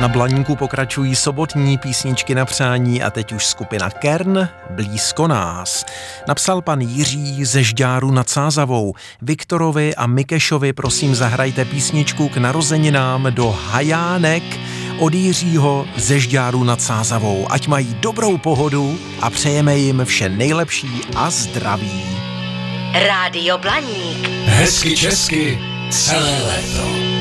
Na Blaníku pokračují sobotní písničky na přání a teď už skupina Kern Blízko nás. Napsal pan Jiří ze Žďáru nad Sázavou. Viktorovi a Mikešovi prosím zahrajte písničku k narozeninám do Hajánek od Jiřího ze Žďáru nad Sázavou. Ať mají dobrou pohodu a přejeme jim vše nejlepší a zdraví. Rádio Blaník. Hezky česky celé léto.